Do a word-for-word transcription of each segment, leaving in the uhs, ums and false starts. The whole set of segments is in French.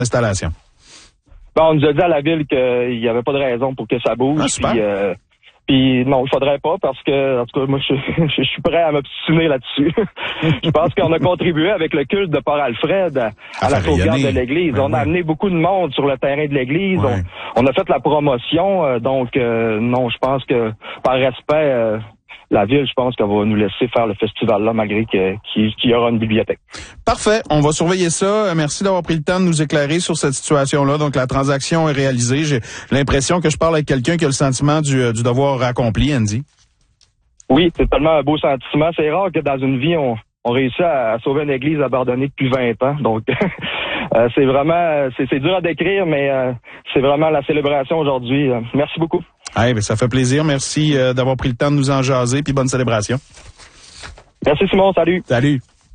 Installation. Bon, on nous a dit à la ville qu'il n'y avait pas de raison pour que ça bouge. Ah, super. Puis, euh, puis non, il faudrait pas parce que, en tout cas, moi, je, je, je suis prêt à m'obstiner là-dessus. Je pense qu'on a contribué avec le culte de Port-Alfred à, à la sauvegarde de l'église. Ben on a oui. amené beaucoup de monde sur le terrain de l'église. Ouais. On, on a fait la promotion. Euh, donc, euh, non, je pense que par respect, euh, la ville, je pense qu'elle va nous laisser faire le festival-là malgré que, qu'il, qu'il y aura une bibliothèque. Parfait. On va surveiller ça. Merci d'avoir pris le temps de nous éclairer sur cette situation-là. Donc, la transaction est réalisée. J'ai l'impression que je parle avec quelqu'un qui a le sentiment du, du devoir accompli, Andy. Oui, c'est tellement un beau sentiment. C'est rare que dans une vie, on, on réussit à, à sauver une église abandonnée depuis vingt ans. Donc, euh, c'est vraiment, c'est, c'est dur à décrire, mais euh, c'est vraiment la célébration aujourd'hui. Euh, merci beaucoup. Hey, ben, ça fait plaisir. Merci euh, d'avoir pris le temps de nous en jaser, puis bonne célébration. Merci Simon, salut. Salut.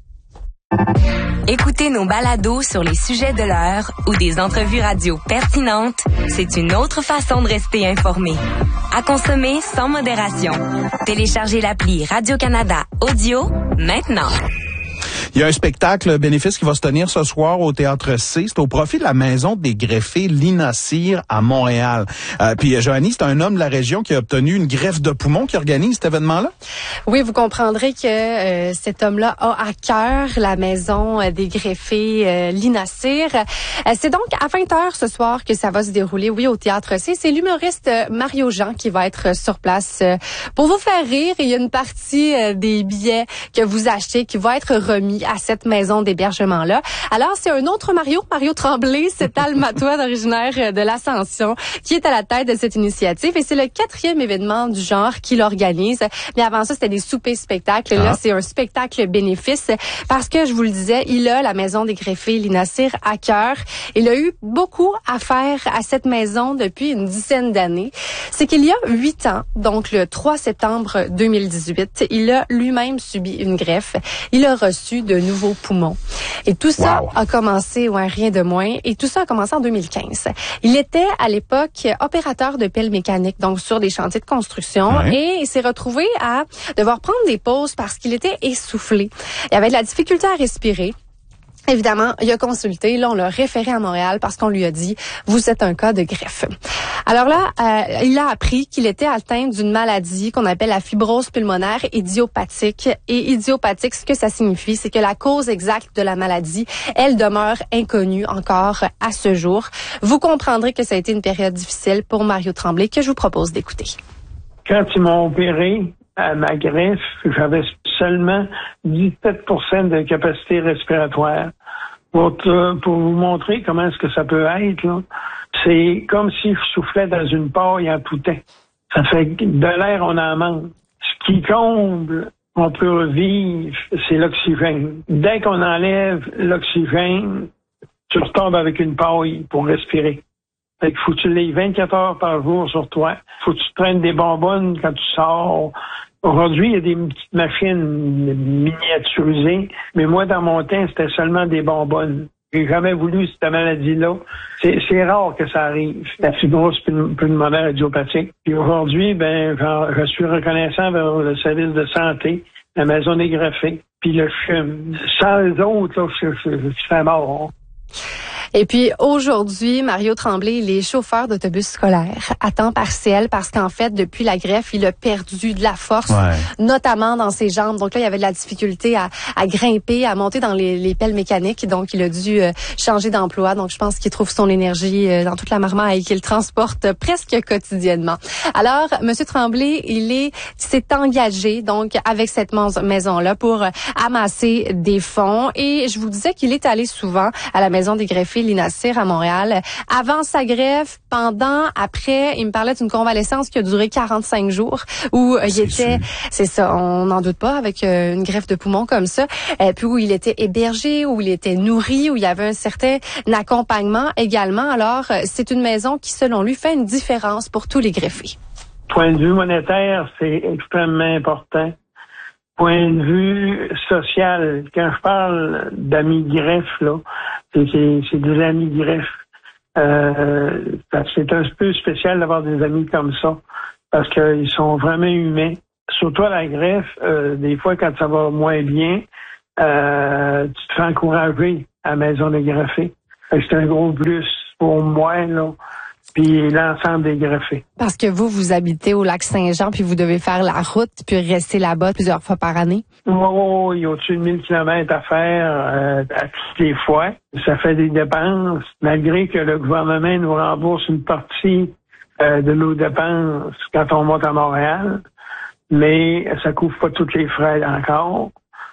Écoutez nos balados sur les sujets de l'heure ou des entrevues radio pertinentes, c'est une autre façon de rester informé. À consommer sans modération. Téléchargez l'appli Radio-Canada Audio maintenant. Il y a un spectacle bénéfice qui va se tenir ce soir au Théâtre C. C'est au profit de la Maison des greffés Lina Cyr à Montréal. Euh, puis Joanie, c'est un homme de la région qui a obtenu une greffe de poumon qui organise cet événement-là? Oui, vous comprendrez que euh, cet homme-là a à cœur la Maison des greffés euh, Lina Cyr. Euh, c'est donc à vingt heures ce soir que ça va se dérouler, oui, au Théâtre C. C'est l'humoriste Mario Jean qui va être sur place euh, pour vous faire rire. Et il y a une partie euh, des billets que vous achetez qui va être remis à cette maison d'hébergement-là. Alors, c'est un autre Mario, Mario Tremblay, cet almatois originaire de l'Ascension, qui est à la tête de cette initiative. Et c'est le quatrième événement du genre qu'il organise. Mais avant ça, c'était des soupers-spectacles. Ah. Là, c'est un spectacle bénéfice parce que, je vous le disais, il a la Maison des greffés Lina Cyr à cœur. Il a eu beaucoup à faire à cette maison depuis une dizaine d'années. C'est qu'il y a huit ans, donc le trois septembre deux mille dix-huit, il a lui-même subi une greffe. Il a reçu de nouveaux poumons. Et tout ça wow. a commencé, ouais, rien de moins, et tout ça a commencé en deux mille quinze. Il était à l'époque opérateur de pelle mécanique, donc sur des chantiers de construction, ouais. et il s'est retrouvé à devoir prendre des pauses parce qu'il était essoufflé. Il avait de la difficulté à respirer. Évidemment, il a consulté. Là, on l'a référé à Montréal parce qu'on lui a dit « Vous êtes un cas de greffe ». Alors là, euh, il a appris qu'il était atteint d'une maladie qu'on appelle la fibrose pulmonaire idiopathique. Et idiopathique, ce que ça signifie, c'est que la cause exacte de la maladie, elle demeure inconnue encore à ce jour. Vous comprendrez que ça a été une période difficile pour Mario Tremblay que je vous propose d'écouter. Quand ils m'ont opéré à ma greffe, j'avais seulement dix-sept pour cent de capacité respiratoire. Pour, te, pour vous montrer comment est-ce que ça peut être, là, c'est comme si je soufflais dans une paille en tout temps. Ça fait de l'air, on en manque. Ce qui comble, on peut revivre, c'est l'oxygène. Dès qu'on enlève l'oxygène, tu retombes avec une paille pour respirer. Fait qu'il faut que tu l'aies vingt-quatre heures par jour sur toi. Faut que tu traînes des bonbonnes quand tu sors. Aujourd'hui, il y a des petites machines miniaturisées, mais moi, dans mon temps, c'était seulement des bonbonnes. J'ai jamais voulu cette maladie-là. C'est, c'est rare que ça arrive, la fibrose pulmonaire idiopathique. Puis aujourd'hui, ben, genre, je suis reconnaissant vers le service de santé, la Maison des greffés, puis le C H U M. Sans eux autres, là, je, je, je serais mort. Et puis aujourd'hui, Mario Tremblay, il est chauffeur d'autobus scolaire à temps partiel parce qu'en fait, depuis la greffe, il a perdu de la force, ouais. notamment dans ses jambes. Donc là, il avait de la difficulté à, à grimper, à monter dans les, les pelles mécaniques. Donc, il a dû euh, changer d'emploi. Donc, je pense qu'il trouve son énergie euh, dans toute la marmaille et qu'il transporte presque quotidiennement. Alors, Monsieur Tremblay, il est s'est engagé donc avec cette maison-là pour amasser des fonds. Et je vous disais qu'il est allé souvent à la Maison des greffés Lina Cyr à Montréal. Avant sa greffe, pendant, après, il me parlait d'une convalescence qui a duré quarante-cinq jours où il était, c'est ça, on n'en doute pas, avec euh, une greffe de poumon comme ça, euh, puis où il était hébergé, où il était nourri, où il y avait un certain accompagnement également. Alors, euh, c'est une maison qui, selon lui, fait une différence pour tous les greffés. Point de vue monétaire, c'est extrêmement important. Point de vue social, quand je parle d'amis greffes, là, c'est, c'est, c'est des amis greffes. Euh, c'est un peu spécial d'avoir des amis comme ça, parce qu'ils sont vraiment humains. Surtout à la greffe, euh, des fois, quand ça va moins bien, euh, tu te fais encourager à la Maison des greffés. C'est un gros plus pour moi, là, puis l'ensemble des greffés. Parce que vous, vous habitez au lac Saint-Jean, puis vous devez faire la route, puis rester là-bas plusieurs fois par année? Oh, il y a au-dessus de mille kilomètres à faire euh, à toutes les fois. Ça fait des dépenses, malgré que le gouvernement nous rembourse une partie euh, de nos dépenses quand on monte à Montréal, mais ça couvre pas tous les frais encore.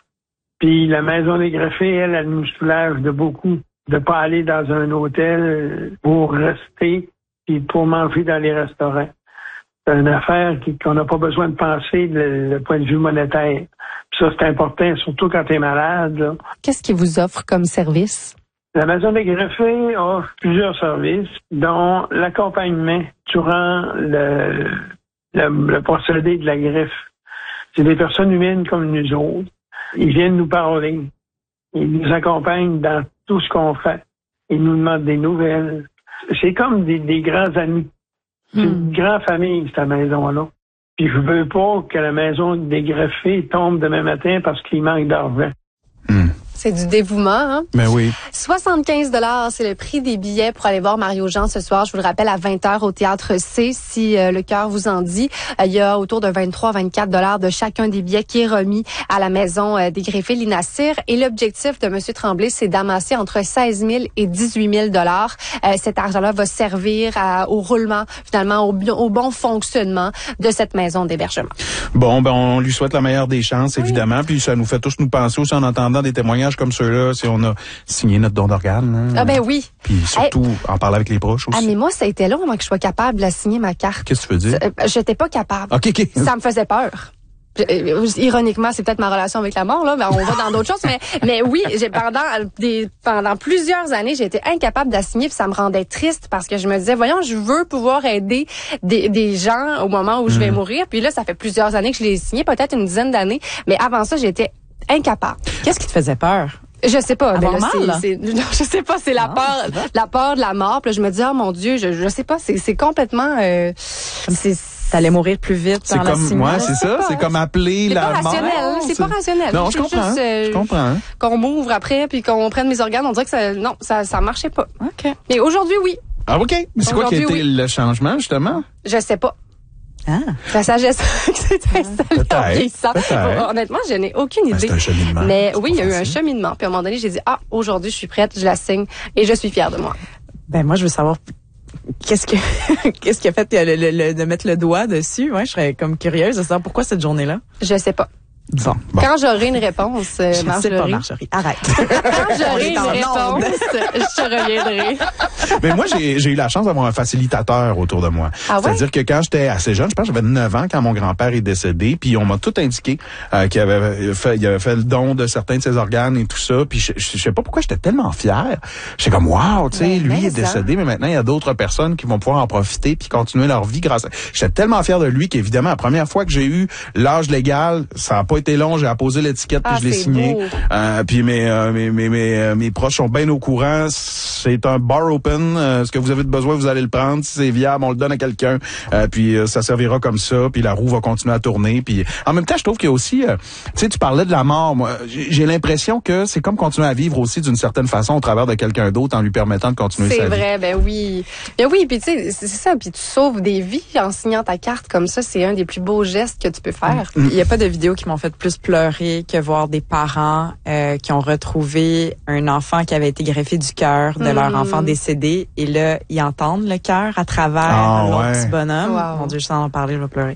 Puis la maison des greffés, elle, elle nous soulage de beaucoup, de pas aller dans un hôtel pour rester et pour manger dans les restaurants. C'est une affaire qui, qu'on n'a pas besoin de penser le, le point de vue monétaire. Puis ça, c'est important, surtout quand tu es malade, là. Qu'est-ce qu'ils vous offrent comme service? La maison des greffés offre plusieurs services, dont l'accompagnement durant le, le, le procédé de la greffe. C'est des personnes humaines comme nous autres. Ils viennent nous parler. Ils nous accompagnent dans tout ce qu'on fait. Ils nous demandent des nouvelles. C'est comme des, des grands amis. C'est une Hmm. grande famille, cette maison-là. Puis je veux pas que la maison des greffés tombe demain matin parce qu'il manque d'argent. Hmm. C'est du dévouement, hein? Ben oui. soixante-quinze dollars, c'est le prix des billets pour aller voir Mario Jean ce soir. Je vous le rappelle, à vingt heures au Théâtre C, si euh, le cœur vous en dit. Euh, il y a autour de vingt-trois à vingt-quatre dollars de chacun des billets qui est remis à la maison euh, des greffés Lina Cyr. Et l'objectif de M. Tremblay, c'est d'amasser entre seize mille et dix-huit mille dollars. Euh, cet argent-là va servir à, au roulement, finalement, au, au bon fonctionnement de cette maison d'hébergement. Bon, ben on lui souhaite la meilleure des chances, évidemment. Puis ça nous fait tous nous penser aussi en entendant des témoignages comme ceux-là, si on a signé notre don d'organes. Hein. Ah ben oui. Puis surtout, hey, en parler avec les proches aussi. Ah mais moi, ça a été long avant que je sois capable de signer ma carte. Qu'est-ce que tu veux dire? Euh, J'étais pas capable. OK, OK. Ça me faisait peur. Ironiquement, c'est peut-être ma relation avec la mort, là, mais on va dans d'autres choses. Mais, mais oui, j'ai pendant des pendant plusieurs années, j'ai été incapable d'assigner, puis ça me rendait triste parce que je me disais, voyons, je veux pouvoir aider des, des gens au moment où je vais mourir. Puis là, ça fait plusieurs années que je l'ai signé, peut-être une dizaine d'années. Mais avant ça, j'étais incapable. Qu'est-ce qui te faisait peur? Je sais pas. Ben là, mal, c'est, là? c'est, non, je sais pas. C'est la Non, peur, c'est la peur de la mort. Puis là, je me dis, oh mon Dieu, je, je sais pas. C'est, c'est complètement. Euh, c'est, T'allais mourir plus vite C'est dans la comme signal. moi, c'est ça. pas. C'est comme appeler c'est la pas mort. rationnel. C'est pas rationnel. Non, je C'est comprends. juste, euh, Je comprends. qu'on m'ouvre après puis qu'on prenne mes organes. On dirait que ça, non, ça, ça marchait pas. OK. Mais aujourd'hui, oui. Ah, OK. Mais c'est quoi qui a été Aujourd'hui, oui. le changement, justement? Je sais pas. Ah. La sagesse qui s'est installée en Peut-être, vieillissant. peut-être. Honnêtement, je n'ai aucune Ben, idée. c'est un cheminement. Mais C'est oui, pas il y a eu un facile. cheminement. Puis à un moment donné, j'ai dit, ah, aujourd'hui, je suis prête, je la signe et je suis fière de moi. Ben moi, je veux savoir qu'est-ce que qu'est-ce qui a fait le, le, le- de mettre le doigt dessus. Ouais, je serais comme curieuse de savoir pourquoi cette journée-là. Je sais pas. Bon. Bon. Quand j'aurai une réponse, euh, Je sais pas, Marjorie, Marjorie. Arrête. quand On j'aurai est une en réponse, onde. je te reviendrai. Mais moi, j'ai, j'ai eu la chance d'avoir un facilitateur autour de moi. Ah ouais? C'est-à-dire que quand j'étais assez jeune, je pense que j'avais neuf ans quand mon grand-père est décédé, puis on m'a tout indiqué euh, qu'il avait fait, il avait fait le don de certains de ses organes et tout ça. Puis je, je, je sais pas pourquoi j'étais tellement fier. J'étais comme wow, tu sais, Ben, lui mais est ça. décédé, mais maintenant il y a d'autres personnes qui vont pouvoir en profiter puis continuer leur vie grâce à... J'étais tellement fier de lui qu'évidemment, la première fois que j'ai eu l'âge légal, ça a pas été long, j'ai apposé l'étiquette Ah, puis je l'ai c'est signé. beau. Euh, puis mes, euh, mes, mes, mes, euh, mes proches sont bien au courant. C'est un bar open. Euh, ce que vous avez de besoin, vous allez le prendre. Si c'est viable, on le donne à quelqu'un. Euh, puis euh, ça servira comme ça. Puis la roue va continuer à tourner. Puis en même temps, je trouve qu'il y a aussi... Euh, tu sais, tu parlais de la mort. Moi, j'ai, j'ai l'impression que c'est comme continuer à vivre aussi d'une certaine façon au travers de quelqu'un d'autre en lui permettant de continuer C'est sa vie. vrai, ben oui. Ben oui, puis tu sais, c'est c'est ça. Puis tu sauves des vies en signant ta carte comme ça. C'est un des plus beaux gestes que tu peux faire. Il n'y a pas de vidéos qui m'ont fait plus pleurer que voir des parents euh, qui ont retrouvé un enfant qui avait été greffé du cœur de leur Mhm. enfant décédé et là, ils entendent le cœur à travers Ah, leur ouais. petit bonhomme. Wow. Mon Dieu, je sens en parler, je vais pleurer.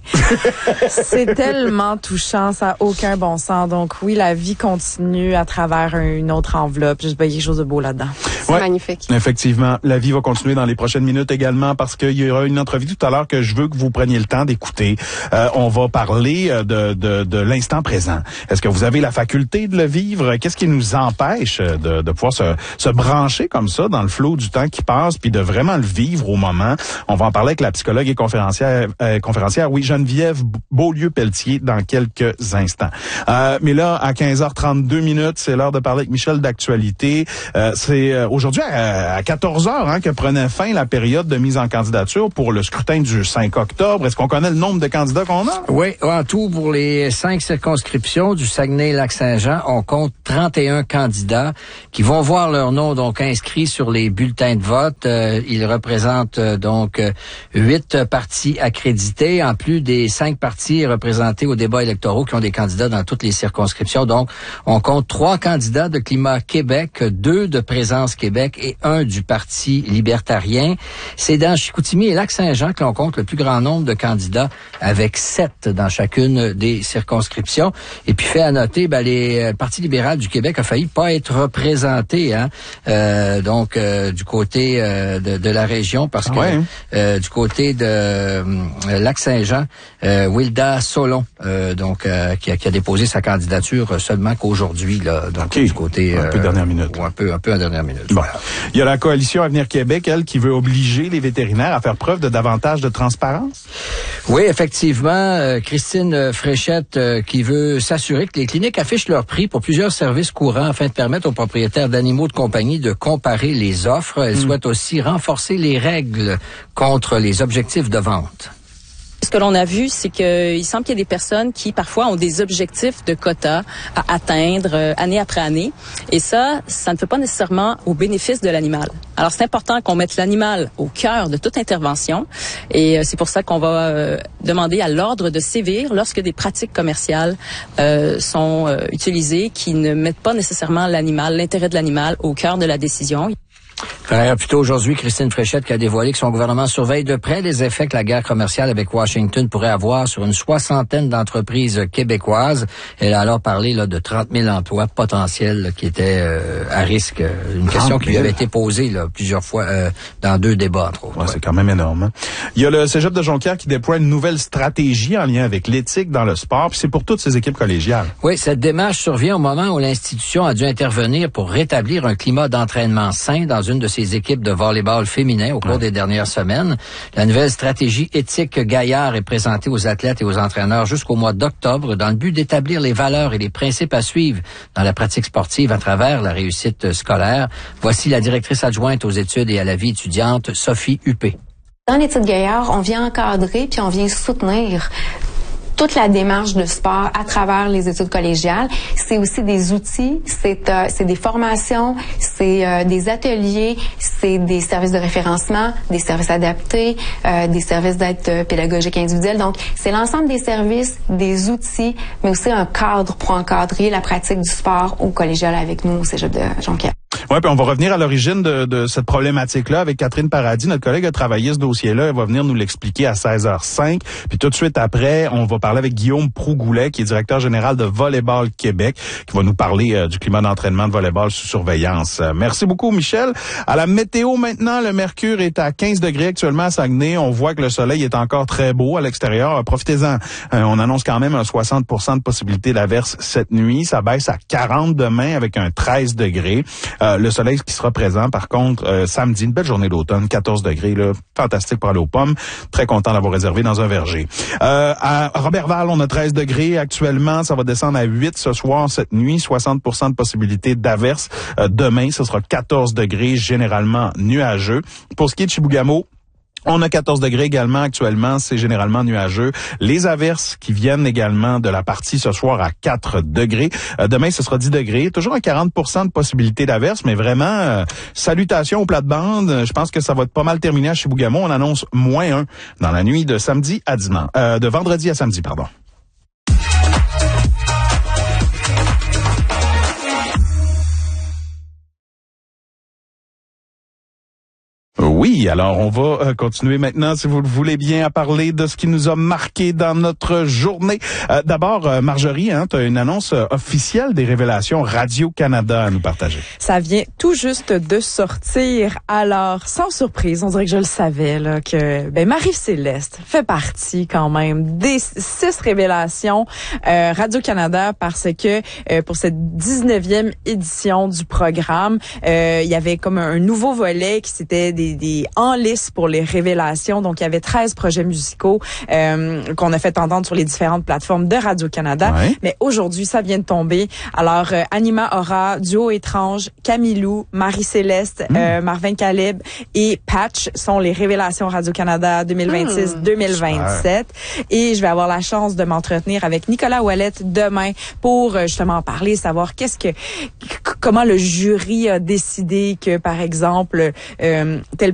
C'est tellement touchant, ça n'a aucun bon sens. Donc oui, la vie continue à travers une autre enveloppe. Juste pas quelque chose de beau là-dedans. C'est Ouais. magnifique. Effectivement, la vie va continuer dans les prochaines minutes également parce qu'il y aura une entrevue tout à l'heure que je veux que vous preniez le temps d'écouter. Euh, on va parler euh, de, de, de l'instant présent. Est-ce que vous avez la faculté de le vivre? Qu'est-ce qui nous empêche de, de pouvoir se, se brancher comme ça dans le flot du temps qui passe puis de vraiment le vivre au moment? On va en parler avec la psychologue et conférencière, euh, conférencière oui, Geneviève Beaulieu-Pelletier dans quelques instants. Euh, mais là, à quinze heures trente-deux minutes, c'est l'heure de parler avec Michel d'Actualité. Euh, c'est euh, aujourd'hui à, à quatorze heures hein, que prenait fin la période de mise en candidature pour le scrutin du cinq octobre. Est-ce qu'on connaît le nombre de candidats qu'on a? Oui, en tout, pour les cinq circonscriptions circonscription du Saguenay-Lac-Saint-Jean, on compte trente et un candidats qui vont voir leur nom donc inscrits sur les bulletins de vote. Euh, ils représentent euh, donc huit partis accrédités, en plus des cinq partis représentés aux débats électoraux qui ont des candidats dans toutes les circonscriptions. Donc, on compte trois candidats de Climat Québec, deux de Présence Québec et un du Parti libertarien. C'est dans Chicoutimi et Lac-Saint-Jean que l'on compte le plus grand nombre de candidats, avec sept dans chacune des circonscriptions. Et puis, fait à noter, ben, les, le Parti libéral du Québec a failli pas être représenté, hein, euh, donc euh, du côté euh, de, de la région, parce ah que ouais. euh, du côté de euh, Lac-Saint-Jean, euh, Wilda Solon, euh, donc euh, qui, a, qui a déposé sa candidature seulement qu'aujourd'hui, là, donc okay. du côté un peu euh, dernière minute, ou un peu un peu en dernière minute. Bon. Voilà. Il y a la coalition Avenir Québec, elle, qui veut obliger les vétérinaires à faire preuve de davantage de transparence. Oui, effectivement, euh, Christine Fréchette euh, qui veut s'assurer que les cliniques affichent leurs prix pour plusieurs services courants afin de permettre aux propriétaires d'animaux de compagnie de comparer les offres. Elle mmh. souhaite aussi renforcer les règles contre les objectifs de vente. Ce que l'on a vu, c'est qu'il semble qu'il y a des personnes qui, parfois, ont des objectifs de quotas à atteindre euh, année après année. Et ça, ça ne fait pas nécessairement au bénéfice de l'animal. Alors, c'est important qu'on mette l'animal au cœur de toute intervention. Et euh, c'est pour ça qu'on va euh, demander à l'ordre de sévir lorsque des pratiques commerciales euh, sont euh, utilisées qui ne mettent pas nécessairement l'animal, l'intérêt de l'animal au cœur de la décision. Plus tôt aujourd'hui, Christine Fréchette qui a dévoilé que son gouvernement surveille de près les effets que la guerre commerciale avec Washington pourrait avoir sur une soixantaine d'entreprises québécoises. Elle a alors parlé là, de trente mille emplois potentiels là, qui étaient euh, à risque. Une question qui lui avait été posée là, plusieurs fois euh, dans deux débats, entre autres. Ouais, ouais. C'est quand même énorme. Hein? Il y a le Cégep de Jonquière qui déploie une nouvelle stratégie en lien avec l'éthique dans le sport, puis c'est pour toutes ses équipes collégiales. Oui, cette démarche survient au moment où l'institution a dû intervenir pour rétablir un climat d'entraînement sain dans une de ses équipes de volleyball féminin au cours ouais. des dernières semaines. La nouvelle stratégie éthique Gaillard est présentée aux athlètes et aux entraîneurs jusqu'au mois d'octobre dans le but d'établir les valeurs et les principes à suivre dans la pratique sportive à travers la réussite scolaire. Voici la directrice adjointe aux études et à la vie étudiante, Sophie Huppé. Dans l'étude Gaillard, on vient encadrer puis on vient soutenir toute la démarche de sport à travers les études collégiales. C'est aussi des outils, c'est euh, c'est des formations, c'est euh, des ateliers, c'est des services de référencement, des services adaptés, euh, des services d'aide pédagogique individuelle. Donc, c'est l'ensemble des services, des outils, mais aussi un cadre pour encadrer la pratique du sport au collégial avec nous au Cégep de Jonquière. Oui, puis on va revenir à l'origine de, de cette problématique-là avec Catherine Paradis. Notre collègue a travaillé ce dossier-là. Elle va venir nous l'expliquer à seize heures cinq. Puis tout de suite après, on va parler avec Guillaume Prougoulet, qui est directeur général de Volleyball Québec, qui va nous parler euh, du climat d'entraînement de volleyball sous surveillance. Euh, merci beaucoup, Michel. À la météo maintenant, le mercure est à quinze degrés actuellement à Saguenay. On voit que le soleil est encore très beau à l'extérieur. Profitez-en. Euh, on annonce quand même un soixante pour cent de possibilité d'averse cette nuit. Ça baisse à quarante demain avec un treize degrés. Euh, le soleil qui sera présent, par contre, euh, samedi, une belle journée d'automne, quatorze degrés, là, fantastique pour aller aux pommes. Très content d'avoir réservé dans un verger. Euh, à Robertval, on a treize degrés actuellement. Ça va descendre à huit ce soir, cette nuit. soixante pour cent de possibilité d'averse. Euh, demain, ce sera quatorze degrés, généralement nuageux. Pour ce qui est de Chibougamau, on a quatorze degrés également actuellement, c'est généralement nuageux. Les averses qui viennent également de la partie ce soir à quatre degrés. Euh, demain, ce sera dix degrés. Toujours à quarante pour cent de possibilité d'averse, mais vraiment, euh, salutations aux plates-bandes. Je pense que ça va être pas mal terminé à Chibougamau. On annonce moins un dans la nuit de samedi à dimanche, euh, de vendredi à samedi, pardon. Oui, alors on va euh, continuer maintenant, si vous le voulez bien, à parler de ce qui nous a marqué dans notre journée. Euh, D'abord, euh, Marjorie, hein, tu as une annonce euh, officielle des révélations Radio-Canada à nous partager. Ça vient tout juste de sortir. Alors, sans surprise, on dirait que je le savais, là, que ben Marie-Céleste fait partie quand même des six révélations euh, Radio-Canada parce que euh, pour cette dix-neuvième édition du programme, euh, il y avait comme un nouveau volet qui c'était des, des des en lice pour les révélations. Donc, il y avait treize projets musicaux euh, qu'on a fait entendre sur les différentes plateformes de Radio-Canada. Ouais. Mais aujourd'hui, ça vient de tomber. Alors, euh, Anima Aura, Duo Étrange, Camilou, Marie-Céleste, mmh. euh, Marvin Caleb et Patch sont les révélations Radio-Canada deux mille vingt-six deux mille vingt-sept. Mmh. Et je vais avoir la chance de m'entretenir avec Nicolas Ouellet demain pour euh, justement en parler, savoir qu'est-ce que, comment le jury a décidé que, par exemple, euh, tel